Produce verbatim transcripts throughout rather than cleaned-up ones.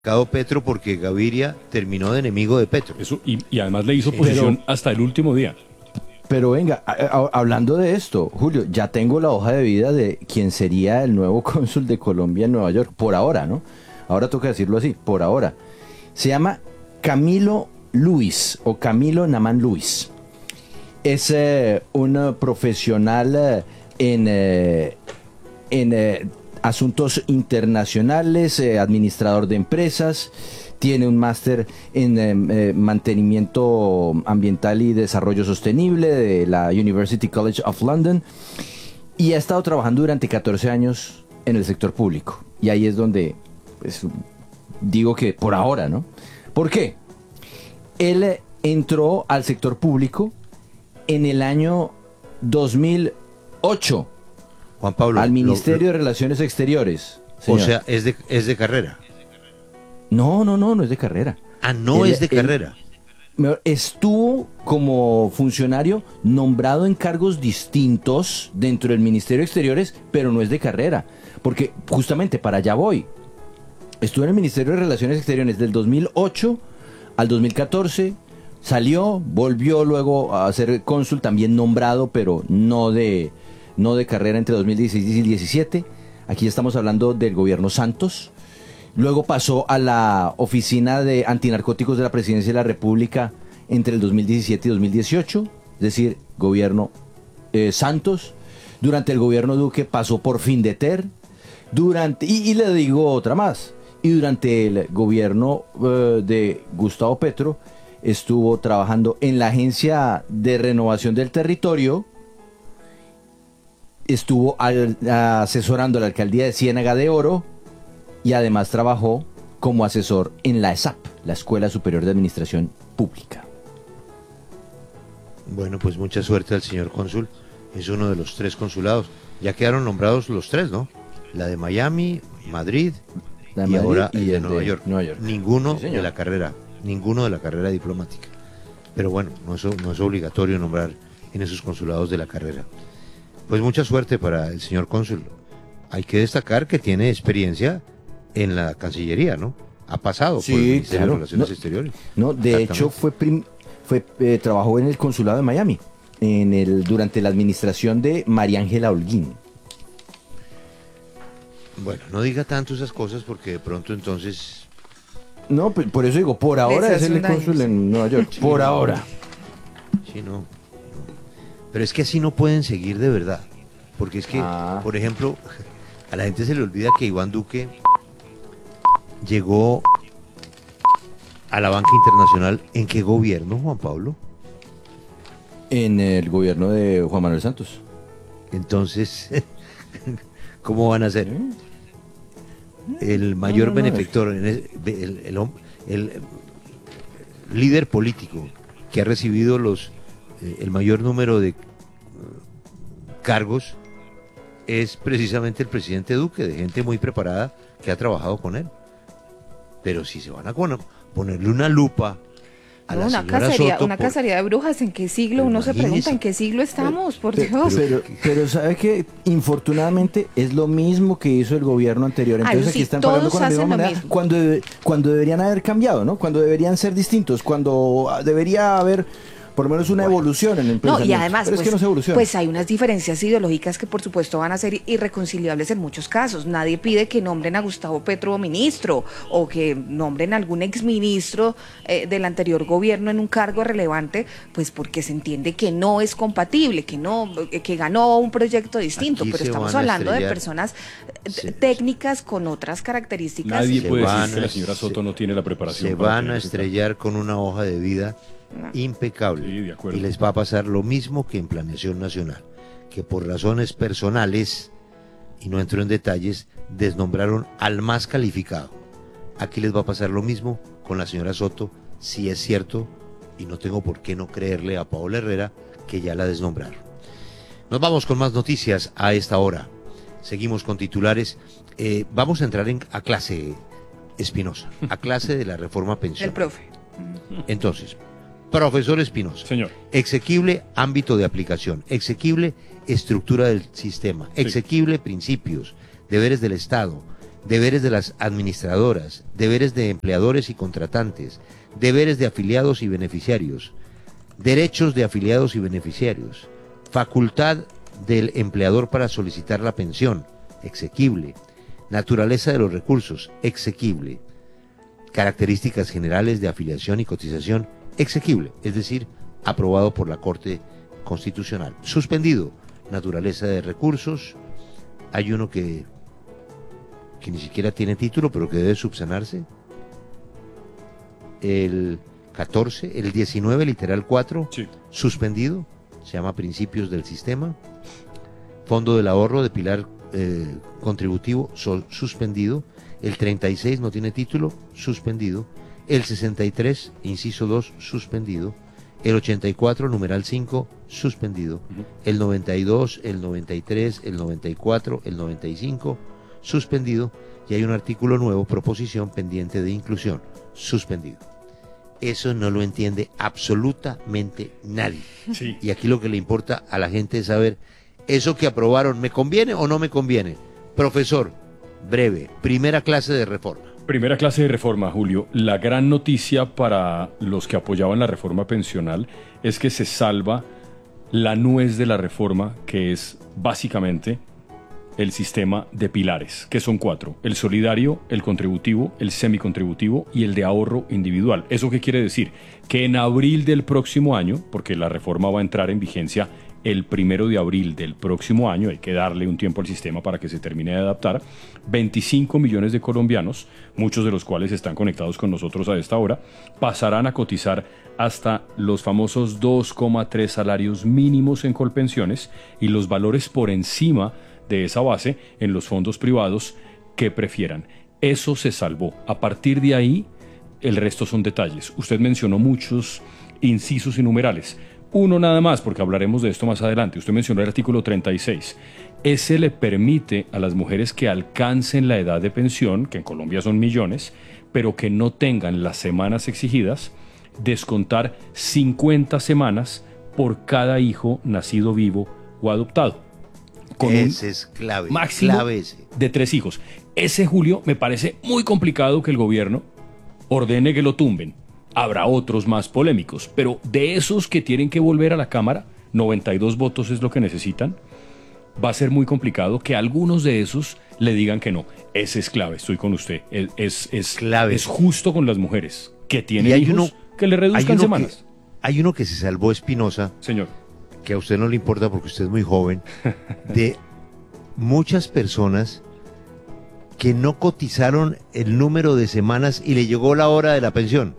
Petro porque Gaviria terminó de enemigo de Petro. Eso, y, y además le hizo oposición Pero- hasta el último día. Pero venga, a- a- hablando de esto, Julio, ya tengo la hoja de vida de quien sería el nuevo cónsul de Colombia en Nueva York, por ahora, ¿no? Ahora toca decirlo así, por ahora. Se llama Camilo Luis o Camilo Namán Luis. Es eh, un eh, profesional eh, en, eh, en eh, asuntos internacionales, eh, administrador de empresas, tiene un máster en eh, eh, mantenimiento ambiental y desarrollo sostenible de la University College of London y ha estado trabajando durante catorce años en el sector público. Y ahí es donde pues, digo que por ahora, ¿no? ¿Por qué? Él eh, entró al sector público en el año dos mil ocho Juan Pablo. al lo- Ministerio de Relaciones Exteriores. O señor. sea, es de, es de carrera. No, no, no, no es de carrera. Ah, no Él- es de él- carrera. Mejor, estuvo como funcionario nombrado en cargos distintos dentro del Ministerio de Exteriores, pero no es de carrera. Porque justamente para allá voy. Estuvo en el Ministerio de Relaciones Exteriores del dos mil ocho al dos mil catorce. Salió, volvió luego a ser cónsul, también nombrado, pero no de, no de carrera entre dos mil dieciséis y dos mil diecisiete. Aquí estamos hablando del gobierno Santos. Luego pasó a la Oficina de Antinarcóticos de la Presidencia de la República entre el dos mil diecisiete y dos mil dieciocho, es decir, gobierno eh, Santos. Durante el gobierno Duque pasó por Findeter. Durante, y, y le digo otra más. Y durante el gobierno eh, de Gustavo Petro estuvo trabajando en la Agencia de Renovación del Territorio. Estuvo al- asesorando a la alcaldía de Ciénaga de Oro. Y además trabajó como asesor en la ESAP, la Escuela Superior de Administración Pública. Bueno, pues mucha suerte al señor cónsul. Es uno de los tres consulados. Ya quedaron nombrados los tres, ¿no? La de Miami, Madrid La de y Madrid ahora y el de el Nueva de York. Nueva York. Ninguno Sí, señor. de la carrera, ninguno de la carrera diplomática. Pero bueno, no es, no es obligatorio nombrar en esos consulados de la carrera. Pues mucha suerte para el señor cónsul. Hay que destacar que tiene experiencia en la Cancillería, ¿no? Ha pasado por Sí, el Ministerio claro. de Relaciones No, Exteriores. No, de Exactamente. hecho fue, prim- fue eh, trabajó en el consulado de Miami, en el durante la administración de María Ángela Holguín. Bueno, no diga tanto esas cosas porque de pronto entonces... No, pe- por eso digo, por ahora Les es hace el un daño, cónsul sí. en Nueva York. Por ahora. Sí, no, no. Pero es que así no pueden seguir de verdad. Porque es que, Ah. por ejemplo, a la gente se le olvida que Iván Duque llegó a la banca internacional. ¿En qué gobierno, Juan Pablo? En el gobierno de Juan Manuel Santos. Entonces, ¿cómo van a ser? El mayor no, no, benefactor, en el, el- el hom- el líder político que ha recibido los eh, el mayor número de eh, cargos es precisamente el presidente Duque, de gente muy preparada que ha trabajado con él. Pero si se van a poner- ponerle una lupa a No, la una señora cacería, Soto una por- cacería de brujas. ¿En qué siglo? Pero Uno se pregunta imagínese. en qué siglo estamos, por Pe- Dios. Pero, pero ¿sabe qué? Infortunadamente es lo mismo que hizo el gobierno anterior. Ah, Entonces sí, aquí están pagando todos con la misma hacen lo moneda mismo. cuando, debe- cuando deberían haber cambiado, ¿no? Cuando deberían ser distintos, cuando ah, debería haber por lo menos una evolución en el No, y pensamiento. además, Pero es pues, que no se evoluciona. pues hay unas diferencias ideológicas que por supuesto van a ser irreconciliables en muchos casos. Nadie pide que nombren a Gustavo Petro ministro o que nombren a algún exministro eh, del anterior gobierno en un cargo relevante, pues porque se entiende que no es compatible, que no, eh, que ganó un proyecto distinto, Aquí pero se estamos van a hablando de estrellar. personas eh, Se- técnicas con otras características. Nadie se puede van decir que la a- señora Soto se- no tiene la preparación. se para van tener a ese cargo. estrellar con una hoja de vida impecable. Sí, de acuerdo. Y les va a pasar lo mismo que en Planeación Nacional, que por razones personales, y no entro en detalles, desnombraron al más calificado. Aquí les va a pasar lo mismo con la señora Soto, si es cierto, y no tengo por qué no creerle a Paola Herrera, que ya la desnombraron. Nos vamos con más noticias a esta hora. Seguimos con titulares. Eh, vamos a entrar en, a clase, Espinosa, a clase de la reforma pensional. El profe. Entonces, profesor Espinosa, Señor. exequible ámbito de aplicación, exequible estructura del sistema, Sí. exequible principios, deberes del Estado, deberes de las administradoras, deberes de empleadores y contratantes, deberes de afiliados y beneficiarios, derechos de afiliados y beneficiarios, facultad del empleador para solicitar la pensión, exequible, naturaleza de los recursos, exequible, características generales de afiliación y cotización, exequible, es decir, aprobado por la Corte Constitucional. Suspendido, naturaleza de recursos, hay uno que, que ni siquiera tiene título, pero que debe subsanarse. El catorce, el diecinueve, literal cuatro, Sí. suspendido, se llama Principios del Sistema. Fondo del Ahorro de Pilar eh, Contributivo, sol, suspendido. El treinta y seis no tiene título, suspendido. El sesenta y tres, inciso dos, suspendido. El ochenta y cuatro, numeral cinco, suspendido. Uh-huh. El noventa y dos, el noventa y tres, el noventa y cuatro, el noventa y cinco, suspendido. Y hay un artículo nuevo, proposición pendiente de inclusión, suspendido. Eso no lo entiende absolutamente nadie. Sí. Y aquí lo que le importa a la gente es saber, ¿eso que aprobaron me conviene o no me conviene? Profesor, breve, primera clase de reforma. Primera clase de reforma, Julio. La gran noticia para los que apoyaban la reforma pensional es que se salva la nuez de la reforma, que es básicamente el sistema de pilares, que son cuatro: el solidario, el contributivo, el semicontributivo y el de ahorro individual. ¿Eso qué quiere decir? Que en abril del próximo año, porque la reforma va a entrar en vigencia el primero de abril del próximo año, hay que darle un tiempo al sistema para que se termine de adaptar, veinticinco millones de colombianos, muchos de los cuales están conectados con nosotros a esta hora, pasarán a cotizar hasta los famosos dos coma tres salarios mínimos en Colpensiones y los valores por encima de esa base en los fondos privados que prefieran. Eso se salvó. A partir de ahí, el resto son detalles. Usted mencionó muchos incisos y numerales. Uno nada más, porque hablaremos de esto más adelante. Usted mencionó el artículo treinta y seis. Ese le permite a las mujeres que alcancen la edad de pensión, que en Colombia son millones, pero que no tengan las semanas exigidas, descontar cincuenta semanas por cada hijo nacido vivo o adoptado. Con ese es clave, máximo clave ese. de tres hijos. Ese, Julio, me parece muy complicado que el gobierno ordene que lo tumben. Habrá otros más polémicos, pero de esos que tienen que volver a la Cámara, noventa y dos votos es lo que necesitan, va a ser muy complicado que algunos de esos le digan que no. Ese es clave, estoy con usted. Es, es, es, clave. Es justo con las mujeres que tienen hijos uno, que le reduzcan semanas. Que, hay uno que se salvó, Espinosa, señor, que a usted no le importa porque usted es muy joven, de muchas personas que no cotizaron el número de semanas y le llegó la hora de la pensión.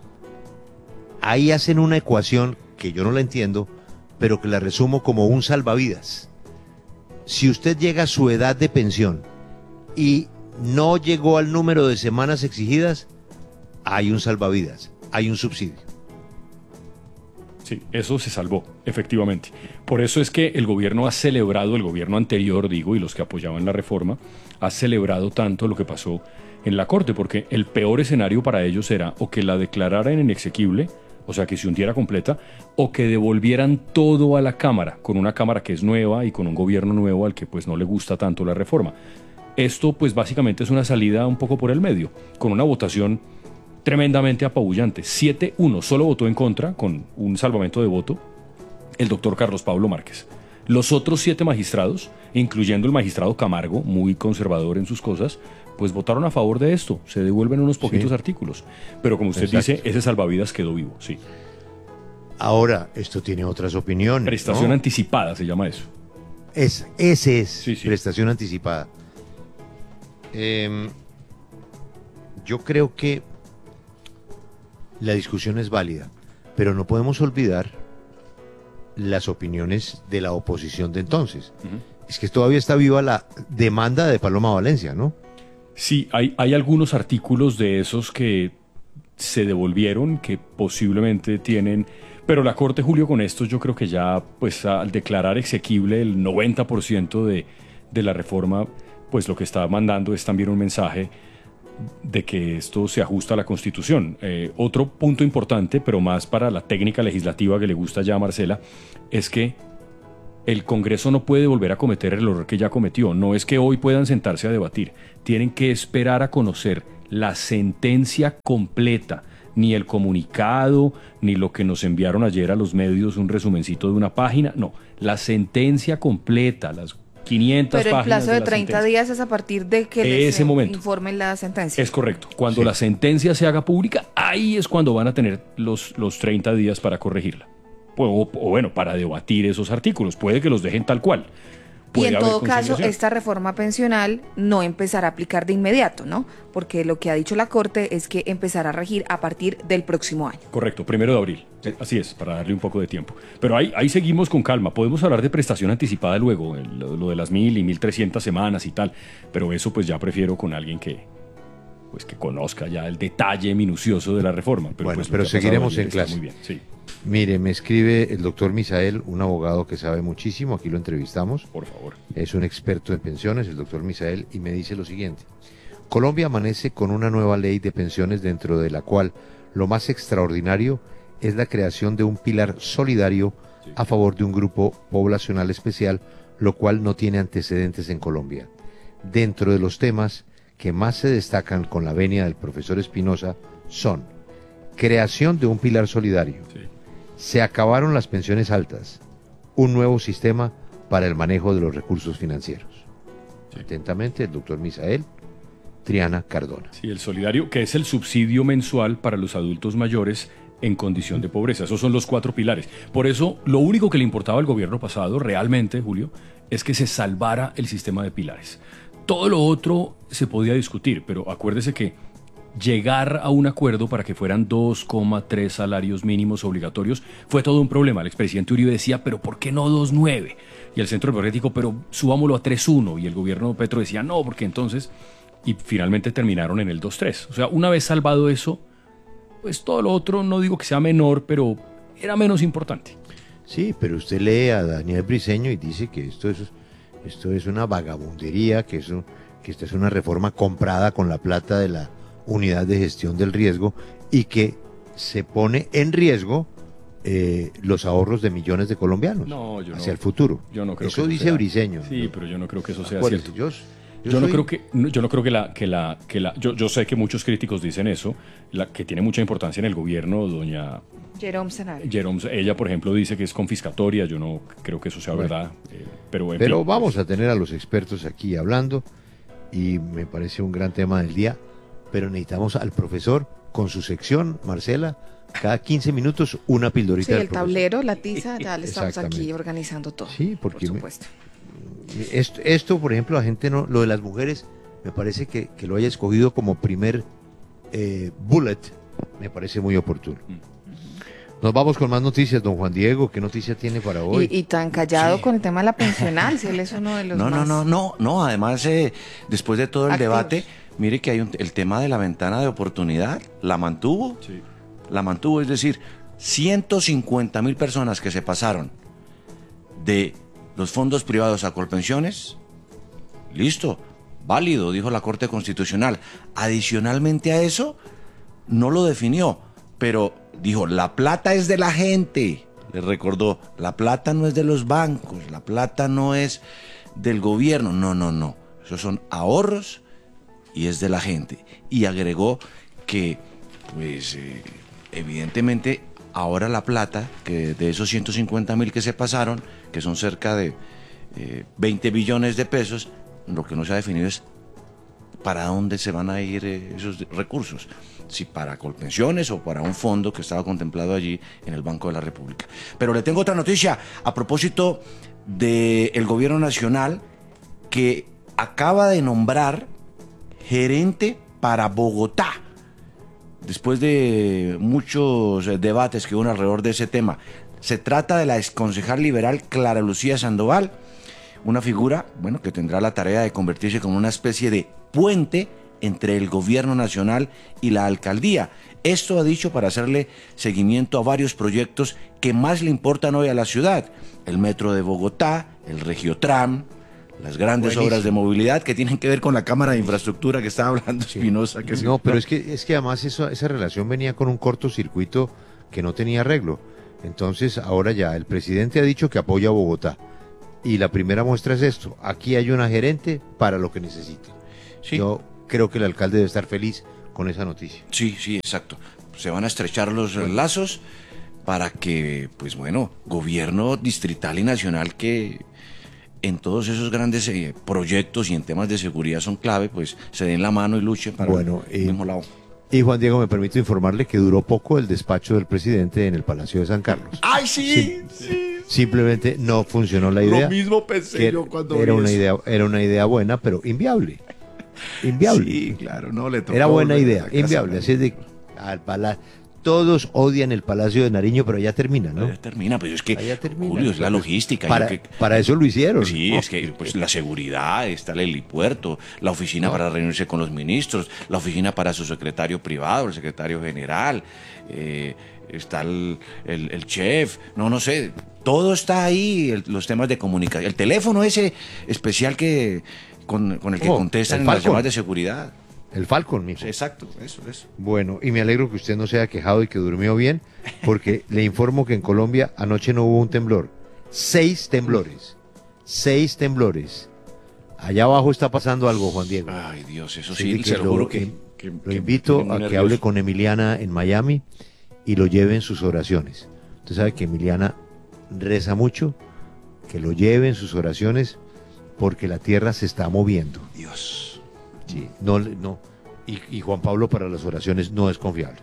Ahí hacen una ecuación que yo no la entiendo, pero que la resumo como un salvavidas. Si usted llega a su edad de pensión y no llegó al número de semanas exigidas, hay un salvavidas, hay un subsidio. Sí, eso se salvó, efectivamente. Por eso es que el gobierno ha celebrado, el gobierno anterior, digo, y los que apoyaban la reforma, ha celebrado tanto lo que pasó en la Corte, porque el peor escenario para ellos era o que la declararan inexequible, o sea, que se hundiera completa, o que devolvieran todo a la Cámara, con una Cámara que es nueva y con un gobierno nuevo al que pues no le gusta tanto la reforma. Esto pues básicamente es una salida un poco por el medio, con una votación tremendamente apabullante. siete uno, solo votó en contra, con un salvamento de voto, el doctor Carlos Pablo Márquez. Los otros siete magistrados, incluyendo el magistrado Camargo, muy conservador en sus cosas, pues votaron a favor de esto, se devuelven unos poquitos sí. artículos. Pero como usted Exacto. dice, ese salvavidas quedó vivo, sí. Ahora, esto tiene otras opiniones. Prestación ¿no? anticipada se llama eso. Es, ese es, sí, sí. prestación anticipada. Eh, yo creo que la discusión es válida, pero no podemos olvidar las opiniones de la oposición de entonces. Uh-huh. Es que todavía está viva la demanda de Paloma Valencia, ¿no? Sí, hay, hay algunos artículos de esos que se devolvieron, que posiblemente tienen... Pero la Corte, Julio, con estos yo creo que ya, pues al declarar exequible el noventa por ciento de, de la reforma, pues lo que está mandando es también un mensaje de que esto se ajusta a la Constitución. Eh, otro punto importante, pero más para la técnica legislativa que le gusta ya a Marcela, es que el Congreso no puede volver a cometer el error que ya cometió. No es que hoy puedan sentarse a debatir. Tienen que esperar a conocer la sentencia completa, ni el comunicado, ni lo que nos enviaron ayer a los medios, un resumencito de una página. No, la sentencia completa, las quinientas Pero el páginas plazo de, la treinta sentencia. días es a partir de que les Ese eh, momento. informen la sentencia. Es correcto. Cuando Sí. la sentencia se haga pública, ahí es cuando van a tener los, los treinta días para corregirla. O, o bueno, para debatir esos artículos. Puede que los dejen tal cual. Y Puede en haber todo caso, conciliación. esta reforma pensional no empezará a aplicar de inmediato, ¿no? Porque lo que ha dicho la Corte es que empezará a regir a partir del próximo año. Correcto, primero de abril. Así es, para darle un poco de tiempo. Pero ahí, ahí seguimos con calma. Podemos hablar de prestación anticipada luego, el- lo, lo de las mil y mil trescientas semanas y tal. Pero eso pues ya prefiero con alguien que, pues, que conozca ya el detalle minucioso de la reforma. Pero, Bueno, pues, lo pero que ha pasado seguiremos ayer en está clase. Muy bien, sí, Mire, me escribe el doctor Misael, un abogado que sabe muchísimo, aquí lo entrevistamos. por favor. Es un experto en pensiones, el doctor Misael, y me dice lo siguiente. Colombia amanece con una nueva ley de pensiones dentro de la cual lo más extraordinario es la creación de un pilar solidario a favor de un grupo poblacional especial, lo cual no tiene antecedentes en Colombia. Dentro de los temas que más se destacan con la venia del profesor Espinosa son creación de un pilar solidario, Sí. se acabaron las pensiones altas, un nuevo sistema para el manejo de los recursos financieros. Sí. Atentamente, el doctor Misael Triana Cardona. Sí, el solidario, que es el subsidio mensual para los adultos mayores en condición de pobreza. Esos son los cuatro pilares. Por eso, lo único que le importaba al gobierno pasado, realmente, Julio, es que se salvara el sistema de pilares. Todo lo otro se podía discutir, pero acuérdese que llegar a un acuerdo para que fueran dos coma tres salarios mínimos obligatorios fue todo un problema. El expresidente Uribe decía, pero ¿por qué no dos coma nueve? Y el Centro Democrático, pero subámoslo a tres coma uno. Y el gobierno Petro decía, no, porque entonces... Y finalmente terminaron en el dos coma tres. O sea, una vez salvado eso, pues todo lo otro, no digo que sea menor, pero era menos importante. Sí, pero usted lee a Daniel Briceño y dice que esto es, esto es una vagabundería, que, eso, que esta es una reforma comprada con la plata de la unidad de gestión del riesgo y que se pone en riesgo eh, los ahorros de millones de colombianos No, yo no. hacia el futuro. Yo no creo eso que dice sea. Briceño. Sí, pero yo no creo que eso sea Acuérdese, cierto. yo, Yo, no soy- creo que, no, yo no creo que la, que la, que la, yo, yo sé que muchos críticos dicen eso, la que tiene mucha importancia en el gobierno, doña Jerome Senare. Jerome, ella por ejemplo dice que es confiscatoria, yo no creo que eso sea Bueno. verdad, eh, pero en Pero fin. vamos a tener a los expertos aquí hablando y me parece un gran tema del día, pero necesitamos al profesor con su sección, Marcela, cada quince minutos una pildorita Sí, del el profesor. tablero, la tiza, ya le estamos aquí Exactamente. organizando todo. Sí, porque por me- supuesto. Esto, esto, por ejemplo, la gente no, lo de las mujeres, me parece que, que lo haya escogido como primer eh, bullet, me parece muy oportuno. Nos vamos con más noticias, don Juan Diego, ¿qué noticia tiene para hoy? Y, y tan callado con el tema de la pensional, si él es uno de los No, no, más... no, no, no. Además, eh, después de todo el activos. debate, mire que hay un- el tema de la ventana de oportunidad, la mantuvo, Sí. la mantuvo, es decir, ciento cincuenta mil personas que se pasaron de los fondos privados a Colpensiones, listo, válido, dijo la Corte Constitucional. Adicionalmente a eso, no lo definió, pero dijo, la plata es de la gente. Le recordó, la plata no es de los bancos, la plata no es del gobierno, no, no, no. Esos son ahorros y es de la gente. Y agregó que, pues, eh, evidentemente, ahora la plata, que de esos ciento cincuenta mil que se pasaron, que son cerca de eh, veinte billones de pesos, lo que no se ha definido es para dónde se van a ir eh, esos recursos, si para Colpensiones o para un fondo que estaba contemplado allí en el Banco de la República. Pero le tengo otra noticia a propósito del gobierno nacional que acaba de nombrar gerente para Bogotá, después de muchos eh, debates que hubo alrededor de ese tema. Se trata de la exconcejal liberal Clara Lucía Sandoval, una figura, bueno, que tendrá la tarea de convertirse como una especie de puente entre el gobierno nacional y la alcaldía. Esto ha dicho para hacerle seguimiento a varios proyectos que más le importan hoy a la ciudad. El metro de Bogotá, el Regiotram, las grandes Buenísimo. obras de movilidad que tienen que ver con la Cámara de Infraestructura que estaba hablando Espinosa. Que se- No, pero es que, es que además eso, esa relación venía con un cortocircuito que no tenía arreglo. Entonces, ahora ya el presidente ha dicho que apoya a Bogotá. y la primera muestra es esto. Aquí hay una gerente para lo que necesite. Sí. Yo creo que el alcalde debe estar feliz con esa noticia. Sí, sí, exacto. Se van a estrechar los lazos para que, pues bueno, gobierno distrital y nacional que en todos esos grandes eh, proyectos y en temas de seguridad son clave, pues se den la mano y luchen para Bueno, el y- mismo lado. Y Juan Diego, me permito informarle que duró poco el despacho del presidente en el Palacio de San Carlos. ¡Ay, Sí, Simplemente no funcionó la idea. mismo pensé que era una idea, era una idea buena, pero inviable. Inviable. Sí, claro, no le tocó Era buena volver a idea, la casa. inviable. Así es de al palacio. Todos odian el Palacio de Nariño, pero ya termina, ¿no? Ya termina, pues es que, Allá termina. Julio, es la Pues, logística. Para, yo que- para eso lo hicieron. Sí, ¿no? es que pues la seguridad, está el helipuerto, la oficina No. para reunirse con los ministros, la oficina para su secretario privado, el secretario general, eh, está el, el- el chef, no, no sé, todo está ahí, el- los temas de comunicación, el teléfono ese especial que con, con el que Oh, contestan el en las Falcon. llamadas de seguridad. El Falcon, mijo. Sí, exacto, eso, eso. Bueno, y me alegro que usted no se haya quejado y que durmió bien, porque le informo que en Colombia anoche no hubo un temblor. Seis temblores. Seis temblores. Allá abajo está pasando algo, Juan Diego. Ay, Dios, eso Así sí, de se lo juro que... in- que- lo que invito me pone a muy que hable nervioso. con Emiliana en Miami y lo lleve en sus oraciones. Usted sabe que Emiliana reza mucho, que lo lleve en sus oraciones porque la tierra se está moviendo. Dios. Sí, no, le- no. Y, y Juan Pablo para las oraciones no es confiable.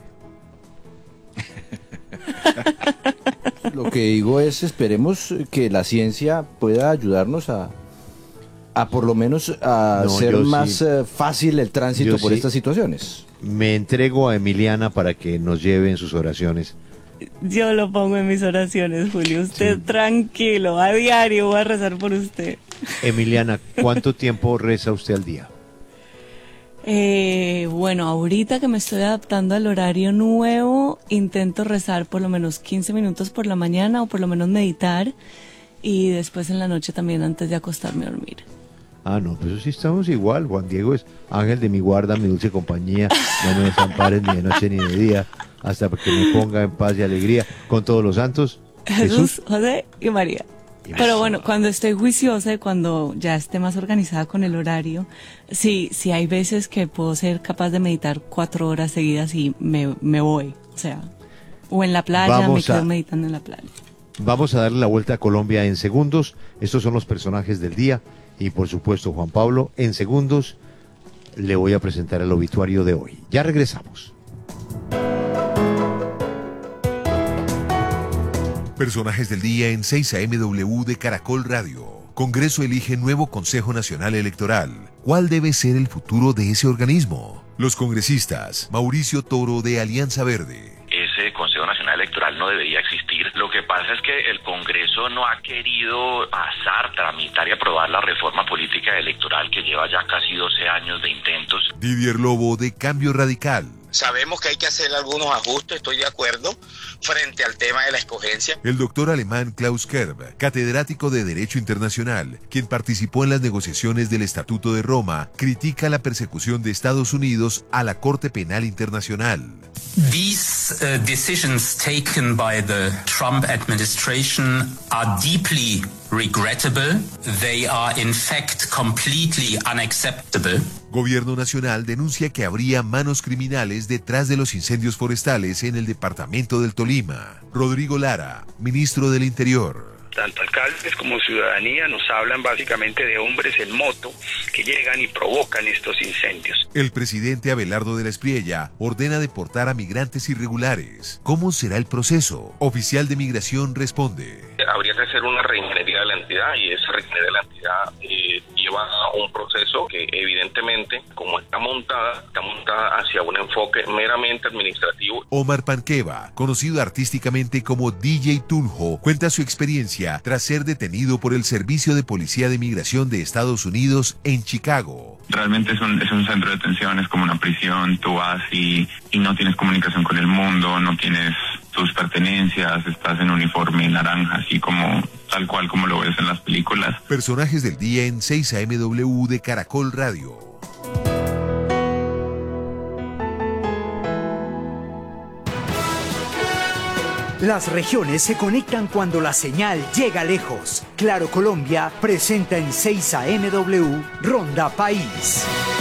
Lo que digo es, esperemos que la ciencia pueda ayudarnos a, a por lo menos a No, hacer yo más sí. eh, fácil el tránsito Yo por sí. estas situaciones. Me entrego a Emiliana para que nos lleve en sus oraciones. Yo lo pongo en mis oraciones, Julio. Usted tranquilo, a diario voy a rezar por usted. Emiliana, ¿cuánto tiempo reza usted al día? Eh, bueno, ahorita que me estoy adaptando al horario nuevo, intento rezar por lo menos quince minutos por la mañana o por lo menos meditar y después en la noche también antes de acostarme a dormir. Ah, no, pues eso sí estamos igual. Juan Diego es ángel de mi guarda, mi dulce compañía. No me desampares ni de noche ni de día, hasta que me ponga en paz y alegría con todos los santos. Jesús, José y María. Y Pero eso. bueno, cuando estoy juiciosa y cuando ya esté más organizada con el horario, sí, sí hay veces que puedo ser capaz de meditar cuatro horas seguidas y me, me voy. O sea, o en la playa, Vamos me quedo a- meditando en la playa. Vamos a darle la vuelta a Colombia en segundos. Estos son los personajes del día. Y por supuesto, Juan Pablo, en segundos le voy a presentar el obituario de hoy. Ya regresamos. Personajes del día en seis A M W de Caracol Radio. Congreso elige nuevo Consejo Nacional Electoral. ¿Cuál debe ser el futuro de ese organismo? Los congresistas, Mauricio Toro de Alianza Verde. Ese Consejo Nacional Electoral no debería existir. Lo que pasa es que el Congreso no ha querido pasar, tramitar y aprobar la reforma política electoral que lleva ya casi doce años de intentos. Didier Lobo de Cambio Radical. Sabemos que hay que hacer algunos ajustes, estoy de acuerdo, frente al tema de la escogencia. El doctor alemán Klaus Kerb, catedrático de Derecho Internacional, quien participó en las negociaciones del Estatuto de Roma, critica la persecución de Estados Unidos a la Corte Penal Internacional. These uh, decisions taken by the Trump administration are deeply regrettable. They are in fact completely unacceptable. Gobierno Nacional denuncia que habría manos criminales detrás de los incendios forestales en el departamento del Tolima. Rodrigo Lara, ministro del Interior. Tanto alcaldes como ciudadanía nos hablan básicamente de hombres en moto que llegan y provocan estos incendios. El presidente Abelardo de la Espriella ordena deportar a migrantes irregulares. ¿Cómo será el proceso? Oficial de Migración responde. Habría que hacer una reingeniería de la entidad y esa reingeniería de la entidad eh, lleva a un proceso que evidentemente, como está montada, está montada hacia un enfoque meramente administrativo. Omar Panqueva, conocido artísticamente como D J Tunjo, cuenta su experiencia tras ser detenido por el Servicio de Policía de Migración de Estados Unidos en Chicago. Realmente es un, es un centro de detención, es como una prisión, tú vas y, y no tienes comunicación con el mundo, no tienes tus pertenencias, estás en uniforme naranja, así como tal cual como lo ves en las películas. Personajes del día en seis A M W de Caracol Radio. Las regiones se conectan cuando la señal llega lejos. Claro Colombia presenta en seis A M W Ronda País.